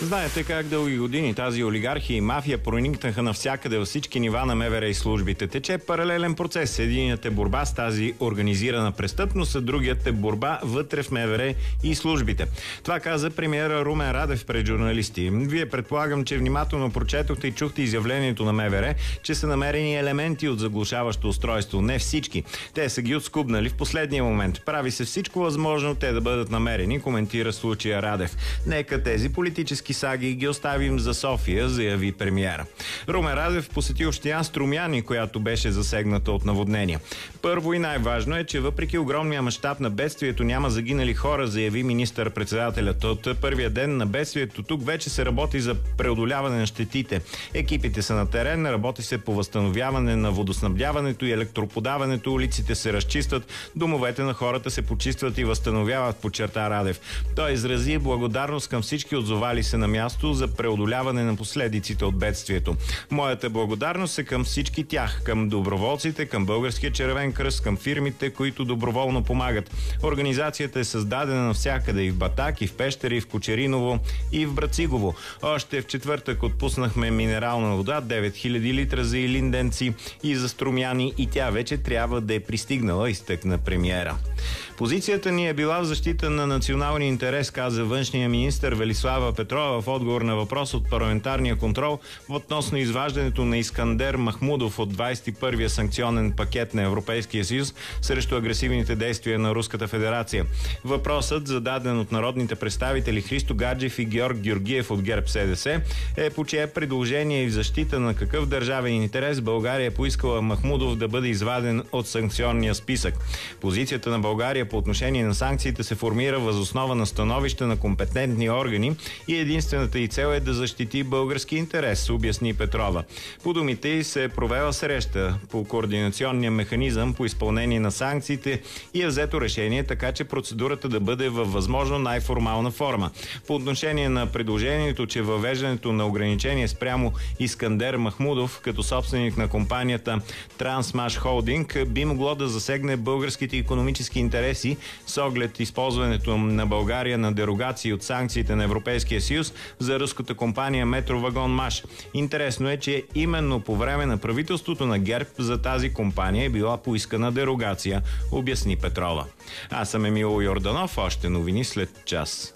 Знаете как дълги години тази олигархия и мафия проникнаха навсякъде във всички нива на МВР и службите. Тече паралелен процес. Единият е борба с тази организирана престъпност, а другият е борба вътре в МВР и службите. Това каза премиера Румен Радев пред журналисти. Вие предполагам, че внимателно прочетохте и чухте изявлението на МВР, че са намерени елементи от заглушаващо устройство. Не всички. Те са ги отскубнали в последния момент. Прави се всичко възможно те да бъдат намерени, коментира случая Радев. Нека тези политически саги ги оставим за София, заяви премиера. Румен Радев посети община Струмяни, която беше засегната от наводнения. Първо и най-важно е, че въпреки огромния мащаб на бедствието няма загинали хора, заяви министър-председателят. От първия ден на бедствието тук вече се работи за преодоляване на щетите. Екипите са на терен, работи се по възстановяване на водоснабдяването и електроподаването, улиците се разчистват, домовете на хората се почистват и възстановяват, подчерта Радев. Той изрази благодарност към всички отзовали се на място за преодоляване на последиците от бедствието. Моята благодарност е към всички тях, към доброволците, към Българския червен кръст, към фирмите, които доброволно помагат. Организацията е създадена навсякъде, и в Батак, и в Пещера, и в Кочериново, и в Брацигово. Още в четвъртък отпуснахме минерална вода, 9000 литра за илинденци и за Струмяни, и тя вече трябва да е пристигнала, изтъкна премиера. Позицията ни е била в защита на националния интерес, каза външния министър Велислава Петрова в отговор на въпрос от парламентарния контрол относно изваждането на Искандер Махмудов от 21-я санкционен пакет на Европейския съюз срещу агресивните действия на Руската федерация. Въпросът, зададен от народните представители Христо Гаджев и Георг Георгиев от ГЕРБ-СДС, е по чие предложение и в защита на какъв държавен интерес България е поискала Махмудов да бъде изваден от санкционния списък. Позицията на България по отношение на санкциите се формира въз основа на становища на компетентни органи и единствената й цел е да защити български интерес, обясни Петрова. По думите й се е провела среща по координационния механизъм по изпълнение на санкциите и е взето решение така, че процедурата да бъде във възможно най-формална форма. По отношение на предложението, че въвеждането на ограничение спрямо Искандер Махмудов като собственик на компанията Трансмаш Холдинг би могло да засегне българските икономически интереси с оглед използването на България на дерогации от санкциите на Европейския съюз за руската компания Метровагон Маш. Интересно е, че именно по време на правителството на ГЕРБ за тази компания е била поискана дерогация, обясни Петрова. Аз съм Емил Йорданов, още новини след час.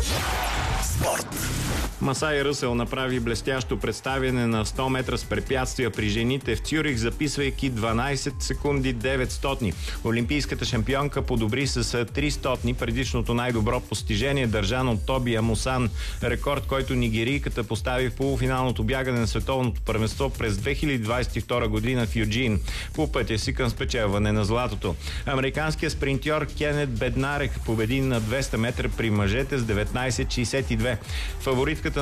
Спорт. Масай Ръсел направи блестящо представяне на 100 метра с препятствия при жените в Цюрих, записвайки 12 секунди 900. Олимпийската шампионка подобри с 300 предишното най-добро постижение, държано от Тоби Амусан. Рекорд, който нигерийката постави в полуфиналното бягане на световното първенство през 2022 година в Юджин, по пътя си към спечелване на златото. Американският спринтьор Кенет Беднарек победи на 200 метра при мъжете с 19.62. Фаворитката